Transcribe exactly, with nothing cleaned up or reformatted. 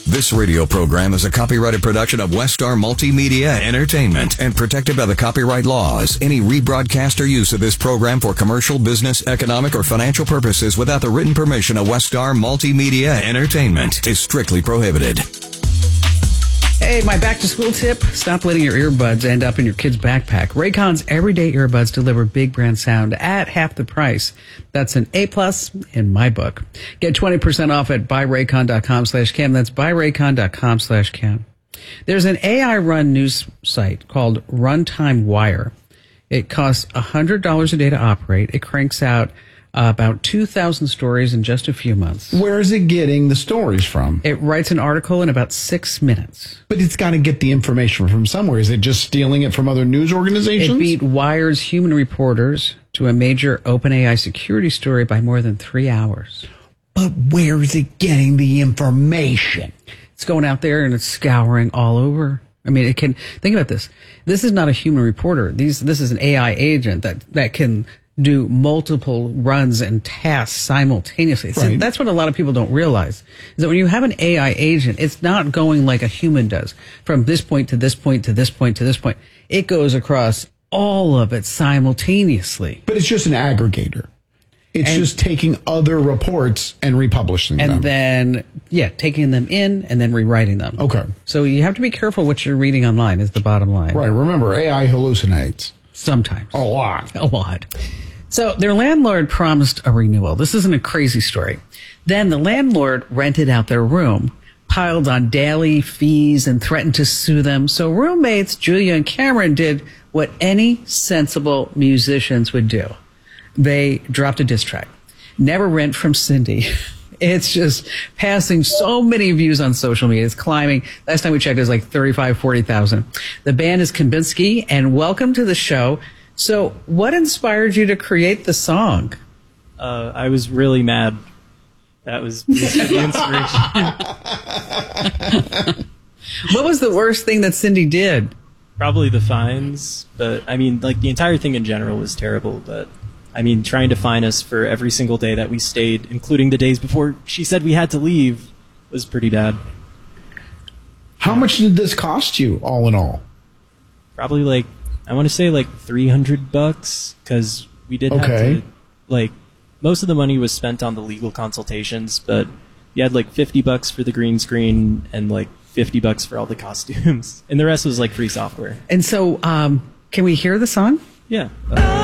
This radio program is a copyrighted production of Westar Multimedia Entertainment and protected by the copyright laws. Any rebroadcast or use of this program for commercial, business, economic, or financial purposes without the written permission of Westar Multimedia Entertainment is strictly prohibited. Hey, my back-to-school tip, stop letting your earbuds end up in your kid's backpack. Raycon's everyday earbuds deliver big brand sound at half the price. That's an A-plus in my book. Get twenty percent off at buyraycon.com slash cam. That's buyraycon.com slash cam. There's an A I-run news site called Runtime Wire. It costs one hundred dollars a day to operate. It cranks out Uh, about two thousand stories in just a few months. Where is it getting the stories from? It writes an article in about six minutes. But it's got to get the information from somewhere. Is it just stealing it from other news organizations? It beat Wire's human reporters to a major OpenAI security story by more than three hours. But where is it getting the information? It's going out there and it's scouring all over. I mean, it can, think about this. This is not a human reporter. These, this is an A I agent that, that can do multiple runs and tasks simultaneously. So Right. that's what a lot of people don't realize, is that when you have an A I agent, it's not going like a human does from this point to this point to this point to this point. It goes across all of it simultaneously. But it's just an aggregator. It's And- just taking other reports and republishing And them. then, yeah, taking them in and then rewriting them. Okay. So you have to be careful what you're reading online is the bottom line. Right. Remember, A I hallucinates. Sometimes. A lot. A lot. So their landlord promised a renewal. This isn't a crazy story. Then the landlord rented out their room, piled on daily fees, and threatened to sue them. So roommates Julia and Cameron did what any sensible musicians would do. They dropped a diss track. Never Rent from Cindy. It's just passing so many views on social media. It's climbing. Last time we checked, it was like thirty-five, forty thousand. The band is Kambinski, and welcome to the show. So what inspired you to create the song? Uh, I was really mad. That was, was the inspiration. What was the worst thing that Cindy did? Probably the fines, but I mean, like the entire thing in general was terrible. But I mean, trying to fine us for every single day that we stayed, including the days before she said we had to leave, was pretty bad. How much did this cost you, all in all? Probably like, I want to say like three hundred bucks, because we did have Okay. to, like, most of the money was spent on the legal consultations, but you had like fifty bucks for the green screen and like fifty bucks for all the costumes. And the rest was like free software. And so um, can we hear the song? Yeah.